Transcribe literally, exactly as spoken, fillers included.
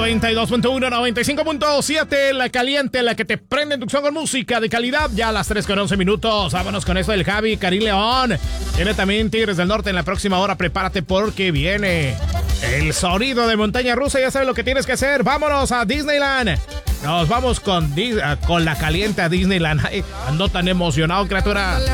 noventa y dos punto uno, noventa y cinco punto siete, la caliente, la que te prende en tu con música de calidad. Ya a las tres con once minutos. Vámonos con esto del Javi, Karim León. Viene también Tigres del Norte en la próxima hora. Prepárate porque viene el sonido de montaña rusa. Ya sabes lo que tienes que hacer. Vámonos a Disneyland. Nos vamos con, con la caliente a Disneyland. Ay, ando tan emocionado, criatura.